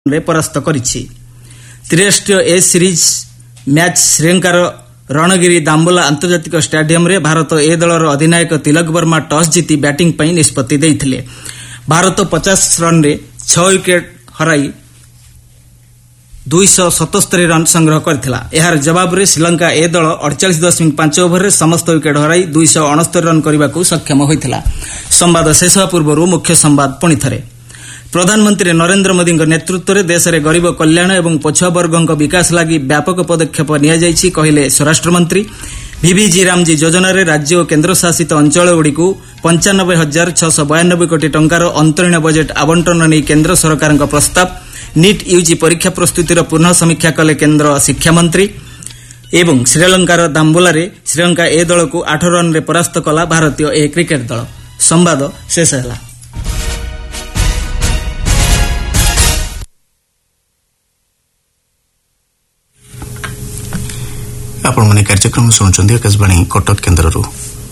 ରେ ପରାସ୍ତ କରିଛି। ତ୍ରିରାଷ୍ଟ୍ରୀୟ ଏ ସିରିଜ୍ ମ୍ୟାଚ୍ ଶ୍ରୀଲଙ୍କାର ରଣଗିରି ଦାମ୍ବୁଲା ଆନ୍ତର୍ଜାତିକ ଷ୍ଟାଡିୟମରେ ଭାରତ ଏ ଦଳର ଅଧିନାୟକ ତିଲକ ବର୍ମା ଟସ୍ ଜିତି ବ୍ୟାଟିଂ ପାଇଁ ନିଷ୍ପତ୍ତି ଦେଇଥିଲେ। ଭାରତ 50 ରନ୍ରେ 6 ୱିକେଟ୍ ହରାଇ 277 ରନ୍ ସଂଗ୍ରହ କରିଥିଲା। ଏହାର ଜବାବରେ ଶ୍ରୀଲଙ୍କା ଏ ଦଳ 48.5 ଓଭରରେ ସମସ୍ତ ୱିକେଟ୍ ହରାଇ 269 ରନ୍ କରିବାକୁ ସକ୍ଷମ ହୋଇଥିଲା। ସମ୍ବାଦ ଶେଷ ହେବା ପୂର୍ବରୁ ମୁଖ୍ୟ ସମ୍ବାଦ ପୁଣିଥରେ। ପ୍ରଧାନମନ୍ତ୍ରୀ ନରେନ୍ଦ୍ର ମୋଦିଙ୍କ ନେତୃତ୍ୱରେ ଦେଶରେ ଗରିବ କଲ୍ୟାଣ ଏବଂ ପଛୁଆବର୍ଗଙ୍କ ବିକାଶ ଲାଗି ବ୍ୟାପକ ପଦକ୍ଷେପ ନିଆଯାଇଛି କହିଲେ ସ୍ୱରାଷ୍ଟ୍ରମନ୍ତ୍ରୀ। ଭିଭିଜି ରାମଜି ଯୋଜନାରେ ରାଜ୍ୟ ଓ କେନ୍ଦ୍ରଶାସିତ ଅଞ୍ଚଳଗୁଡ଼ିକୁ 95,692 କୋଟି ଟଙ୍କାର ଅନ୍ତରୀଣ ବଜେଟ୍ ଆବଣ୍ଟନ ନେଇ କେନ୍ଦ୍ର ସରକାରଙ୍କ ପ୍ରସ୍ତାବ। ନିଟ୍ ୟୁଜି ପରୀକ୍ଷା ପ୍ରସ୍ତୁତିର ପୁନଃ ସମୀକ୍ଷା କଲେ କେନ୍ଦ୍ର ଶିକ୍ଷାମନ୍ତ୍ରୀ। ଏବଂ ଶ୍ରୀଲଙ୍କାର ଦାମ୍ବୁଲାରେ ଶ୍ରୀଲଙ୍କା ଏ ଦଳକୁ 8 ରନ୍ରେ ପରାସ୍ତ କଲା ଭାରତୀୟ ଏ କ୍ରିକେଟ୍ ଦଳ। ସମ୍ବାଦ ଶେଷ ହେଲା। ଆପଣମାନେ କାର୍ଯ୍ୟକ୍ରମ ଶୁଣୁଛନ୍ତି ଆକାଶବାଣୀ କଟକ କେନ୍ଦ୍ରରୁ।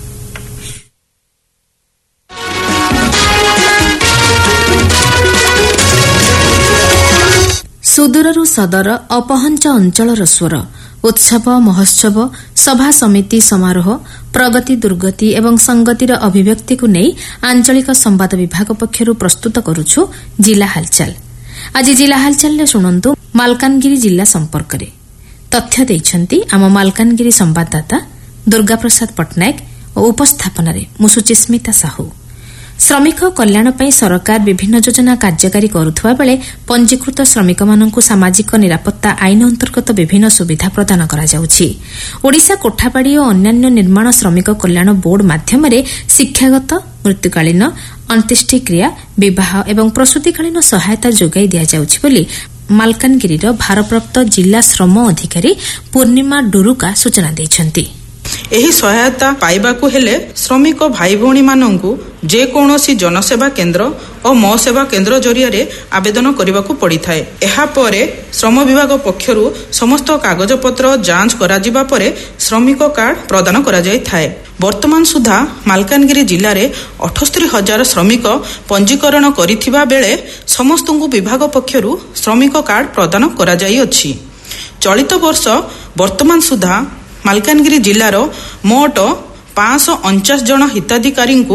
ସୁଦୂରରୁ ସଦର ଅପହଞ୍ଚ ଅଞ୍ଚଳର ସ୍ୱର ଉତ୍ସବ ମହୋତ୍ସବ ସଭା ସମିତି ସମାରୋହ ପ୍ରଗତି ଦୁର୍ଗତି ଏବଂ ସଂଗତିର ଅଭିବ୍ୟକ୍ତିକୁ ନେଇ ଆଞ୍ଚଳିକ ସମ୍ବାଦ ବିଭାଗ ପକ୍ଷରୁ ପ୍ରସ୍ତୁତ କରୁଛୁ ଜିଲ୍ଲା ହାଲଚାଲ। ଆଜି ଜିଲ୍ଲା ହାଲଚାଲରେ ଶୁଣନ୍ତୁ ମାଲକାନଗିରି ଜିଲ୍ଲା ସମ୍ପର୍କରେ। ତଥ୍ୟ ଦେଇଛନ୍ତି ଆମ ମାଲକାନଗିରି ସମ୍ବାଦଦାତା ଦୁର୍ଗାପ୍ରସାଦ ପଟ୍ଟନାୟକ ଓ ଉପସ୍ଥାପନାରେ ମୁଁ ସୁଚିସ୍ମିତା ସାହୁ। ଶ୍ରମିକ କଲ୍ୟାଣ ପାଇଁ ସରକାର ବିଭିନ୍ନ ଯୋଜନା କାର୍ଯ୍ୟକାରୀ କରୁଥିବା ବେଳେ ପଞ୍ଜୀକୃତ ଶ୍ରମିକମାନଙ୍କୁ ସାମାଜିକ ନିରାପତ୍ତା ଆଇନ ଅନ୍ତର୍ଗତ ବିଭିନ୍ନ ସୁବିଧା ପ୍ରଦାନ କରାଯାଉଛି। ଓଡ଼ିଶା କୋଠାବାଡ଼ି ଓ ଅନ୍ୟାନ୍ୟ ନିର୍ମାଣ ଶ୍ରମିକ କଲ୍ୟାଣ ବୋର୍ଡ ମାଧ୍ୟମରେ ଶିକ୍ଷାଗତ ମୃତ୍ୟୁକାଳୀନ ଅନ୍ତ୍ୟେଷ୍ଟିକ୍ରିୟା ବିବାହ ଏବଂ ପ୍ରସୂତିକାଳୀନ ସହାୟତା ଯୋଗାଇ ଦିଆଯାଉଛି ବୋଲି ମାଲକାନଗିରିର ଭାରପ୍ରାପ୍ତ ଜିଲ୍ଲା ଶ୍ରମ ଅଧିକାରୀ ପୂର୍ଣ୍ଣିମା ଡୁରୁକା ସୂଚନା ଦେଇଛନ୍ତି। ଏହି ସହାୟତା ପାଇବାକୁ ହେଲେ ଶ୍ରମିକ ଭାଇ ଭଉଣୀମାନଙ୍କୁ ଯେକୌଣସି ଜନସେବା କେନ୍ଦ୍ର ଓ ମୋ ସେବା କେନ୍ଦ୍ର ଜରିଆରେ ଆବେଦନ କରିବାକୁ ପଡ଼ିଥାଏ। ଏହାପରେ ଶ୍ରମ ବିଭାଗ ପକ୍ଷରୁ ସମସ୍ତ କାଗଜପତ୍ର ଯାଞ୍ଚ କରାଯିବା ପରେ ଶ୍ରମିକ କାର୍ଡ ପ୍ରଦାନ କରାଯାଇଥାଏ। ବର୍ତ୍ତମାନ ସୁଦ୍ଧା ମାଲକାନଗିରି ଜିଲ୍ଲାରେ 78,000 ଶ୍ରମିକ ପଞ୍ଜୀକରଣ କରିଥିବା ବେଳେ ସମସ୍ତଙ୍କୁ ବିଭାଗ ପକ୍ଷରୁ ଶ୍ରମିକ କାର୍ଡ ପ୍ରଦାନ କରାଯାଇଅଛି। ଚଳିତ ବର୍ଷ ବର୍ତ୍ତମାନ ସୁଦ୍ଧା ମାଲକାନଗିରି ଜିଲ୍ଲାର ମୋଟ 549 ଜଣ ହିତାଧିକାରୀଙ୍କୁ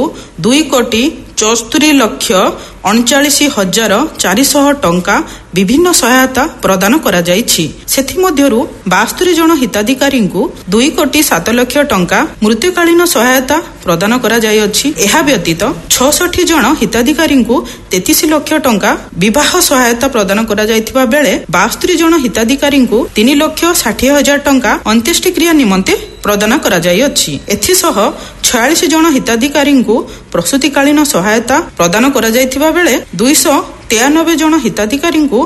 2,74,39,400 ଟଙ୍କା ବିଭିନ୍ନ ସହାୟତା ପ୍ରଦାନ କରାଯାଇଛି। ସେଥିମଧ୍ୟରୁ 72 ଜଣ ହିତାଧିକାରୀଙ୍କୁ 2,07,00,000 ଟଙ୍କା ମୃତ୍ୟୁକାଳୀନ ସହାୟତା ପ୍ରଦାନ କରାଯାଇଅଛି। ଏହା ବ୍ୟତୀତ 66 ଜଣ ହିତାଧିକାରୀଙ୍କୁ 33 ଲକ୍ଷ ଟଙ୍କା ବିବାହ ସହାୟତା ପ୍ରଦାନ କରାଯାଇଥିବା ବେଳେ 72 ଜଣ ହିତାଧିକାରୀଙ୍କୁ 3,60,000 ଟଙ୍କା ଅନ୍ତ୍ୟେଷ୍ଟିକ୍ରିୟା ନିମନ୍ତେ ପ୍ରଦାନ କରାଯାଇଅଛି। ଏଥିସହ 46 ଜଣ ହିତାଧିକାରୀଙ୍କୁ ପ୍ରସୂତିକାଳୀନ ସହାୟତା ପ୍ରଦାନ କରାଯାଇଥିବା ବେଳେ 293 ଜଣ ହିତାଧିକାରୀଙ୍କୁ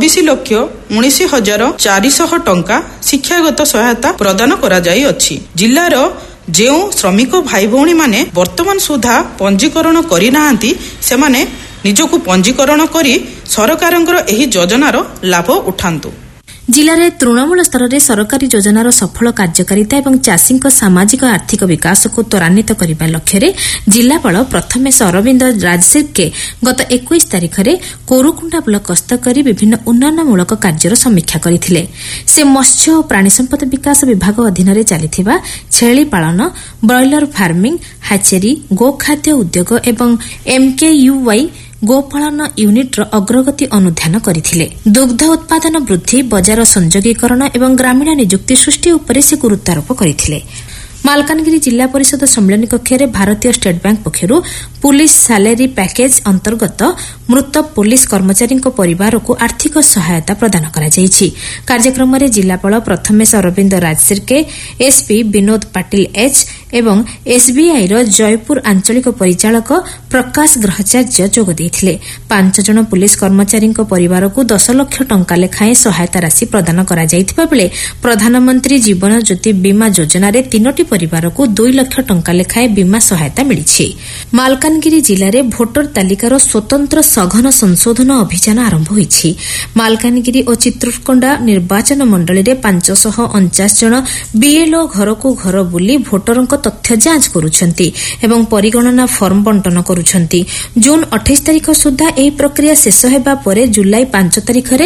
26,19,400 ଟଙ୍କା ଶିକ୍ଷାଗତ ସହାୟତା ପ୍ରଦାନ କରାଯାଇଅଛି। ଜିଲ୍ଲାର ଯେଉଁ ଶ୍ରମିକ ଭାଇ ଭଉଣୀମାନେ ବର୍ତ୍ତମାନ ସୁଦ୍ଧା ପଞ୍ଜୀକରଣ କରିନାହାନ୍ତି ସେମାନେ ନିଜକୁ ପଞ୍ଜୀକରଣ କରି ସରକାରଙ୍କର ଏହି ଯୋଜନାର ଲାଭ ଉଠାନ୍ତୁ। ଜିଲ୍ଲାରେ ତୃଣମୂଳ ସ୍ତରରେ ସରକାରୀ ଯୋଜନାର ସଫଳ କାର୍ଯ୍ୟକାରିତା ଏବଂ ଚାଷୀଙ୍କ ସାମାଜିକ ଆର୍ଥିକ ବିକାଶକୁ ତ୍ୱରାନ୍ୱିତ କରିବା ଲକ୍ଷ୍ୟରେ ଜିଲ୍ଲାପାଳ ପ୍ରଥମେଶ ଅରବିନ୍ଦ ରାଜଶେର୍କେ ଗତ 21 ତାରିଖରେ କୋରୁକୁଣ୍ଡା ବ୍ଲକ ଗସ୍ତ କରି ବିଭିନ୍ନ ଉନ୍ନୟନମୂଳକ କାର୍ଯ୍ୟର ସମୀକ୍ଷା କରିଥିଲେ। ସେ ମତ୍ସ୍ୟ ଓ ପ୍ରାଣୀ ସମ୍ପଦ ବିକାଶ ବିଭାଗ ଅଧୀନରେ ଚାଲିଥିବା ଛେଳି ପାଳନ ବ୍ରଏଲର ଫାର୍ମିଂ ହାଚେରୀ ଗୋଖାଦ୍ୟ ଉଦ୍ୟୋଗ ଏବଂ MKUY ଗୋପାଳନ ୟୁନିଟ୍ର ଅଗ୍ରଗତି ଅନୁଧ୍ୟାନ କରିଥିଲେ। ଦୁଗ୍ଧ ଉତ୍ପାଦନ ବୃଦ୍ଧି ବଜାର ସଂଯୋଗୀକରଣ ଏବଂ ଗ୍ରାମୀଣ ନିଯୁକ୍ତି ସୃଷ୍ଟି ଉପରେ ସେ ଗୁରୁତ୍ୱାରୋପ କରିଥିଲେ। ମାଲକାନଗିରି ଜିଲ୍ଲା ପରିଷଦ ସମ୍ମିଳନୀ କକ୍ଷରେ ଭାରତୀୟ ଷ୍ଟେଟ୍ ବ୍ୟାଙ୍କ ପକ୍ଷରୁ ପୁଲିସ ସାଲାରୀ ପ୍ୟାକେଜ୍ ଅନ୍ତର୍ଗତ ମୃତ ପୁଲିସ କର୍ମଚାରୀଙ୍କ ପରିବାରକୁ ଆର୍ଥିକ ସହାୟତା ପ୍ରଦାନ କରାଯାଇଛି। କାର୍ଯ୍ୟକ୍ରମରେ ଜିଲ୍ଲାପାଳ ପ୍ରଥମେଶ ଅରବିନ୍ଦ ରାଜଶେର୍କେ ଏସ୍ପି ବିନୋଦ ପାଟିଲ ଏଚ୍ ଏବଂ ଏସ୍ବିଆଇର ଜୟପୁର ଆଞ୍ଚଳିକ ପରିଚାଳକ ପ୍ରକାଶ ଗ୍ରହଚାର୍ଯ୍ୟ ଯୋଗ ଦେଇଥିଲେ। 5 ଜଣ ପୁଲିସ କର୍ମଚାରୀଙ୍କ ପରିବାରକୁ 10 ଲକ୍ଷ ଟଙ୍କା ଲେଖାଏଁ ସହାୟତା ରାଶି ପ୍ରଦାନ କରାଯାଇଥିବା ବେଳେ ପ୍ରଧାନମନ୍ତ୍ରୀ ଜୀବନ ଜ୍ୟୋତି ବୀମା ଯୋଜନାରେ 3ଟି ପରିବାରକୁ 2 ଲକ୍ଷ ଟଙ୍କା ଲେଖାଏଁ ବୀମା ସହାୟତା ମିଳିଛି। ମାଲକାନଗିରି ଜିଲ୍ଲାରେ ଭୋଟର ତାଲିକାର ସ୍ୱତନ୍ତ୍ର ସଘନ ସଂଶୋଧନ ଅଭିଯାନ ଆରମ୍ଭ ହୋଇଛି। ମାଲକାନଗିରି ଓ ଚିତ୍ରକୋଣ୍ଡା ନିର୍ବାଚନ ମଣ୍ଡଳୀରେ 549 ଜଣ ବିଏଲ୍ଓ ଘରକୁ ଘର ବୁଲି ଭୋଟରଙ୍କ ତଥ୍ୟ ଯାଞ୍ଚ କରୁଛନ୍ତି ଏବଂ ପରିଗଣନା ଫର୍ମ ବଣ୍ଟନ କରୁଛନ୍ତି। ଜୁନ୍ 28 ତାରିଖ ସୁଦ୍ଧା ଏହି ପ୍ରକ୍ରିୟା ଶେଷ ହେବା ପରେ ଜୁଲାଇ 5 ତାରିଖରେ